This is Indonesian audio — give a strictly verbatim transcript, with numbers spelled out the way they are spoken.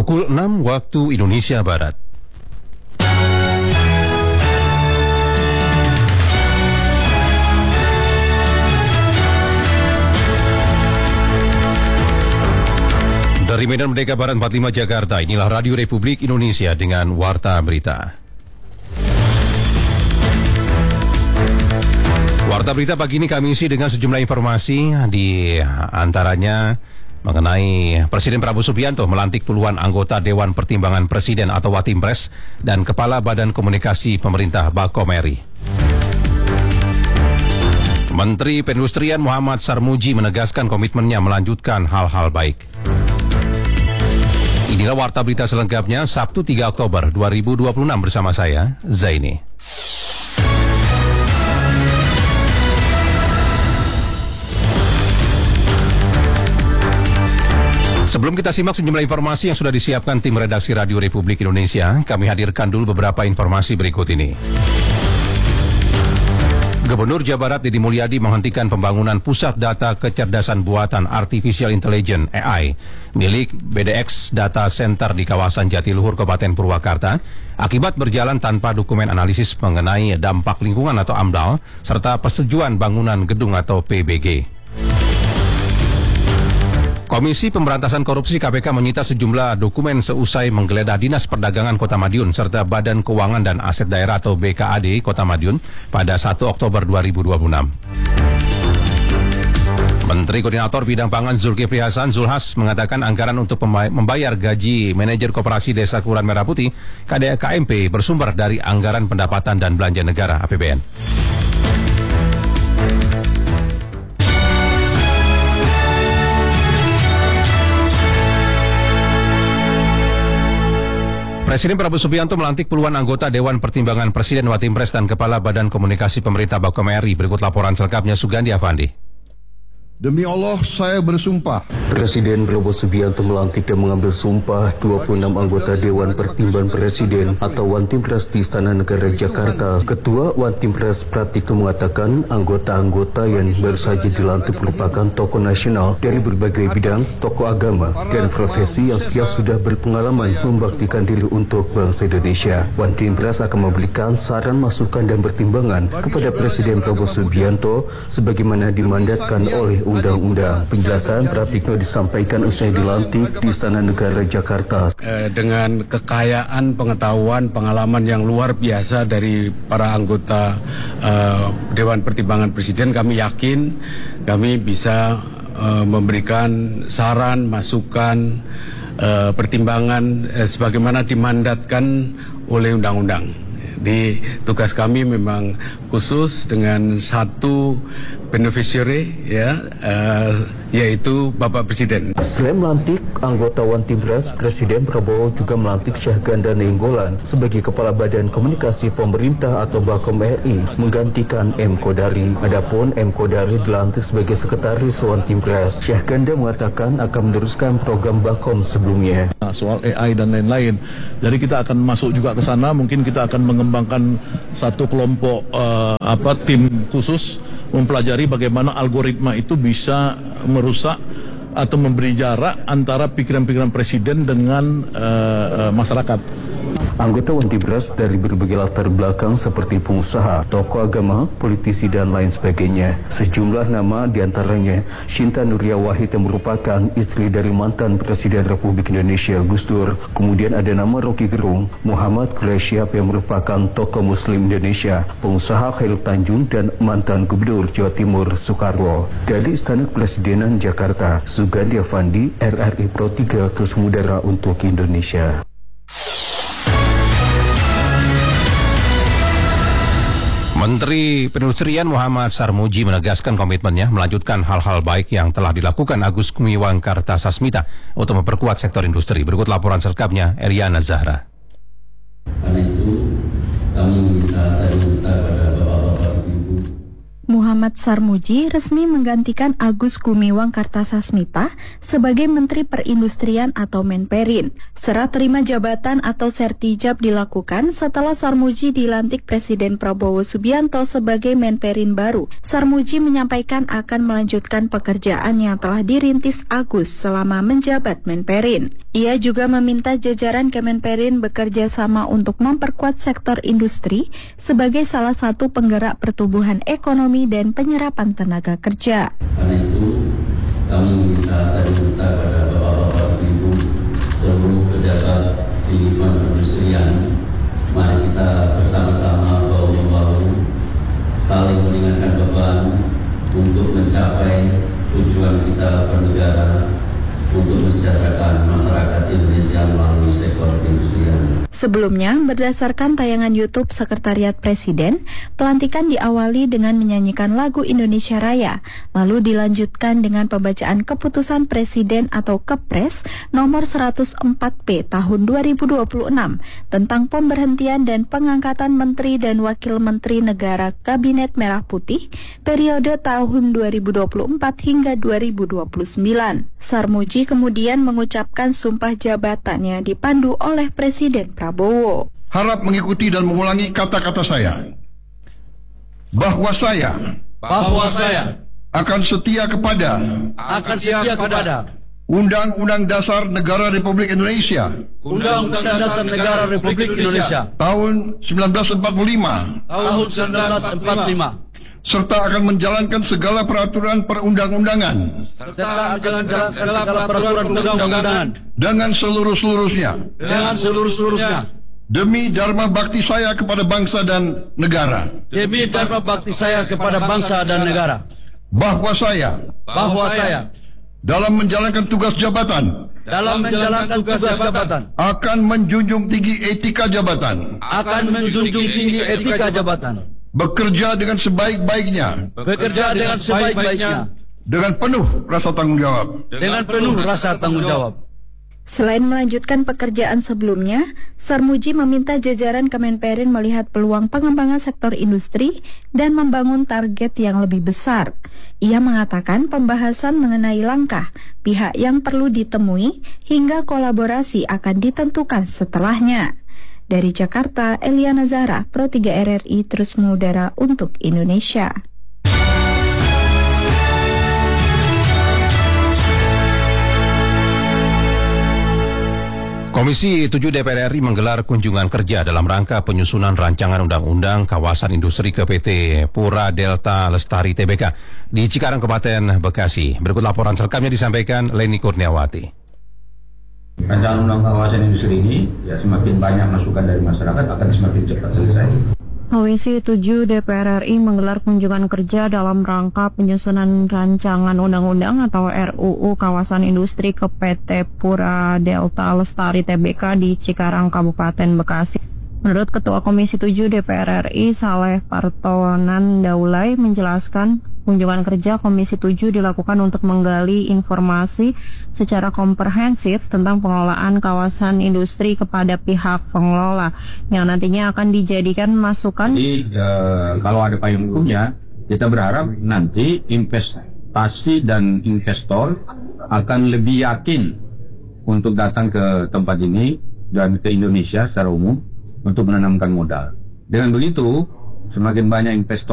Pukul enam waktu Indonesia Barat. Dari Medan Merdeka Barat empat puluh lima Jakarta, inilah Radio Republik Indonesia dengan Warta Berita. Warta Berita pagi ini kami isi dengan sejumlah informasi, di antaranya mengenai Presiden Prabowo Subianto melantik puluhan anggota Dewan Pertimbangan Presiden atau Watimpres dan Kepala Badan Komunikasi Pemerintah Bakomeri. Menteri Perindustrian Muhammad Sarmuji menegaskan komitmennya melanjutkan hal-hal baik. Inilah Warta Berita selengkapnya Sabtu tiga Oktober dua ribu dua puluh enam bersama saya, Zaini. Sebelum kita simak sejumlah informasi yang sudah disiapkan tim redaksi Radio Republik Indonesia, kami hadirkan dulu beberapa informasi berikut ini. Gubernur Jawa Barat Deddy Mulyadi menghentikan pembangunan Pusat Data Kecerdasan Buatan Artificial Intelligence A I milik B D X Data Center di kawasan Jatiluhur, Kabupaten Purwakarta akibat berjalan tanpa dokumen analisis mengenai dampak lingkungan atau AMDAL serta persetujuan bangunan gedung atau P B G. Komisi Pemberantasan Korupsi K P K menyita sejumlah dokumen seusai menggeledah Dinas Perdagangan Kota Madiun serta Badan Keuangan dan Aset Daerah atau B K A D Kota Madiun pada satu Oktober dua ribu dua puluh enam. Menteri Koordinator Bidang Pangan Zulkifli Hasan Zulhas mengatakan anggaran untuk membayar gaji manajer Koperasi Desa Kelurahan Merah Putih K D K M P bersumber dari anggaran pendapatan dan belanja negara A P B N. Presiden Prabowo Subianto melantik puluhan anggota Dewan Pertimbangan Presiden Watimpres dan Kepala Badan Komunikasi Pemerintah Bakomeri. Berikut laporan selengkapnya Sugandi Afandi. Demi Allah, saya bersumpah. Presiden Prabowo Subianto melantik dan mengambil sumpah dua puluh enam anggota Dewan Pertimbangan Presiden atau Watimpres di Istana Negara Jakarta. Ketua Watimpres Pratikno mengatakan anggota-anggota yang baru saja dilantik merupakan tokoh nasional dari berbagai bidang, tokoh agama, dan profesi yang sudah berpengalaman membaktikan diri untuk bangsa Indonesia. Watimpres akan memberikan saran, masukan, dan pertimbangan kepada Presiden Prabowo Subianto sebagaimana dimandatkan oleh undang-undang. Penjelasan Pratikno disampaikan usai dilantik di Istana Negara Jakarta. Eh, dengan kekayaan pengetahuan, pengalaman yang luar biasa dari para anggota eh, Dewan Pertimbangan Presiden, kami yakin kami bisa eh, memberikan saran, masukan, eh, pertimbangan eh, sebagaimana dimandatkan oleh undang-undang. Di tugas kami memang khusus dengan satu beneficiary, ya, uh, yaitu Bapak Presiden. Selain melantik anggota Watimpres, Presiden Prabowo juga melantik Syahganda Nainggolan sebagai Kepala Badan Komunikasi Pemerintah atau Bakom R I, menggantikan M. Kodari. Adapun M. Kodari dilantik sebagai Sekretaris Watimpres. Syahganda mengatakan akan meneruskan program Bakom sebelumnya. Soal A I dan lain-lain. Jadi kita akan masuk juga ke sana. Mungkin kita akan mengembangkan satu kelompok uh, apa tim khusus mempelajari bagaimana algoritma itu bisa merusak atau memberi jarak antara pikiran-pikiran presiden dengan uh, uh, masyarakat. Anggota Watimpres dari berbagai latar belakang seperti pengusaha, tokoh agama, politisi, dan lain sebagainya. Sejumlah nama diantaranya Shinta Nuria Wahid yang merupakan istri dari mantan Presiden Republik Indonesia Gus Dur. Kemudian ada nama Rocky Gerung, Muhammad Quraisyab yang merupakan tokoh Muslim Indonesia, pengusaha Khairul Tanjung, dan mantan Gubernur Jawa Timur Soekarwo. Dari Istana Kepresidenan Jakarta, Sugandi Afandi, R R I Pro tiga terus mengudara untuk Indonesia. Menteri Perindustrian Muhammad Sarmuji menegaskan komitmennya melanjutkan hal-hal baik yang telah dilakukan Agus Gumiwang Kartasasmita untuk memperkuat sektor industri. Berikut laporan selengkapnya Eriana Zahra. Karena itu kami minta saya minta pada bapak-bapak ibu. Muhammad Sarmuji resmi menggantikan Agus Gumiwang Kartasasmita sebagai Menteri Perindustrian atau Menperin. Serah terima jabatan atau sertijab dilakukan setelah Sarmuji dilantik Presiden Prabowo Subianto sebagai Menperin baru. Sarmuji menyampaikan akan melanjutkan pekerjaan yang telah dirintis Agus selama menjabat Menperin. Ia juga meminta jajaran Kemenperin bekerja sama untuk memperkuat sektor industri sebagai salah satu penggerak pertumbuhan ekonomi dan penyerapan tenaga kerja. Karena itu kami minta saya minta kepada bapak-bapak ibu seluruh pejabat di perindustrian, mari kita bersama-sama bahu-membahu saling meringankan beban untuk mencapai tujuan kita bernegara, untuk mensejahterakan masyarakat Indonesia melalui sektor perindustrian. Sebelumnya, berdasarkan tayangan YouTube Sekretariat Presiden, pelantikan diawali dengan menyanyikan lagu Indonesia Raya, lalu dilanjutkan dengan pembacaan keputusan Presiden atau Kepres nomor seratus empat P tahun dua ribu dua puluh enam tentang pemberhentian dan pengangkatan Menteri dan Wakil Menteri Negara Kabinet Merah Putih periode tahun dua ribu dua puluh empat hingga dua ribu dua puluh sembilan. Sarmuji kemudian mengucapkan sumpah jabatannya dipandu oleh Presiden Prabowo. Harap mengikuti dan mengulangi kata-kata saya. Bahwa saya Bahwa saya akan setia kepada akan setia kepada Undang-Undang Dasar Negara Republik Indonesia Undang-Undang Dasar Negara Republik Indonesia tahun seribu sembilan ratus empat puluh lima tahun seribu sembilan ratus empat puluh lima serta akan menjalankan segala peraturan perundang-undangan serta akan menjalankan segala peraturan perundang-undangan dengan seluruh-seluruhnya dengan seluruh-seluruhnya demi dharma bakti saya kepada bangsa dan negara. demi dharma bakti saya kepada bangsa dan negara. Bahwa saya Bahwa saya dalam menjalankan tugas jabatan dalam menjalankan tugas jabatan akan menjunjung tinggi etika jabatan, akan menjunjung tinggi etika jabatan, bekerja dengan sebaik-baiknya, bekerja dengan sebaik-baiknya, dengan penuh rasa tanggung jawab. dengan penuh rasa tanggung jawab. Selain melanjutkan pekerjaan sebelumnya, Sarmuji meminta jajaran Kemenperin melihat peluang pengembangan sektor industri dan membangun target yang lebih besar. Ia mengatakan pembahasan mengenai langkah pihak yang perlu ditemui hingga kolaborasi akan ditentukan setelahnya. Dari Jakarta, Eliana Zara, Pro tiga R R I terus mengudara untuk Indonesia. Komisi tujuh D P R R I menggelar kunjungan kerja dalam rangka penyusunan rancangan undang-undang kawasan industri ke P T Pura Delta Lestari T B K di Cikarang, Kabupaten Bekasi. Berikut laporan selengkapnya disampaikan Leni Kurniawati. Rancangan undang-undang kawasan industri ini ya semakin banyak masukan dari masyarakat akan semakin cepat selesai. Komisi tujuh D P R R I menggelar kunjungan kerja dalam rangka penyusunan rancangan undang-undang atau R U U kawasan industri ke P T Pura Delta Lestari T B K di Cikarang, Kabupaten Bekasi. Menurut Ketua Komisi tujuh D P R R I Saleh Partonan Daulay menjelaskan, kunjungan kerja Komisi tujuh dilakukan untuk menggali informasi secara komprehensif tentang pengelolaan kawasan industri kepada pihak pengelola yang nantinya akan dijadikan masukan. Jadi eh, kalau ada payung hukumnya, kita berharap nanti investasi dan investor akan lebih yakin untuk datang ke tempat ini dan ke Indonesia secara umum untuk menanamkan modal. Dengan begitu, semakin banyak investor